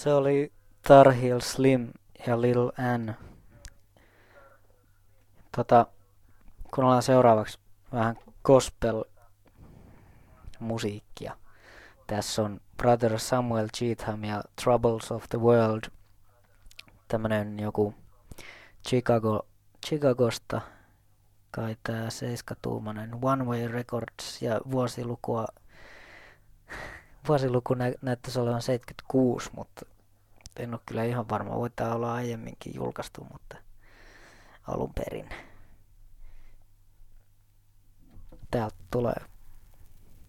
Se oli Tarhill Slim ja Lil Ann. Tota, kun ollaan seuraavaksi vähän gospel-musiikkia. Tässä on Brother Samuel Cheetham ja Troubles of the World. Tämmönen joku Chicagosta kai tää 7-tuumainen One Way Records ja vuosiluku näyttäisi olevan 76, mutta en ole kyllä ihan varma. Voi tää olla aiemminkin julkaistu, mutta alun perin. Täältä tulee